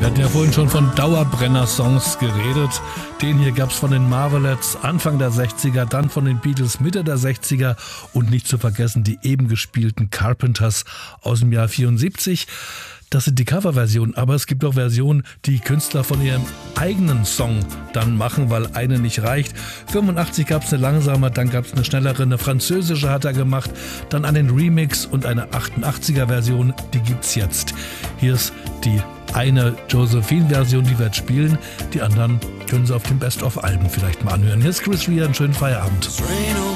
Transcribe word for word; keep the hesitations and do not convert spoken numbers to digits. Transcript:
Wir hatten ja vorhin schon von Dauerbrenner-Songs geredet. Den hier gab es von den Marvelettes Anfang der sechziger, dann von den Beatles Mitte der sechziger und nicht zu vergessen die eben gespielten Carpenters aus dem Jahr vierundsiebzig. Das sind die Coverversionen, aber es gibt auch Versionen, die Künstler von ihrem eigenen Song dann machen, weil eine nicht reicht. fünfundachtzig gab es eine langsame, dann gab es eine schnellere, eine französische hat er gemacht, dann einen Remix und eine achtundachtziger Version, die gibt's jetzt. Hier ist die eine Josephine-Version, die wir jetzt spielen. Die anderen können Sie auf den Best-of-Alben vielleicht mal anhören. Hier ist Chris Rea, einen schönen Feierabend.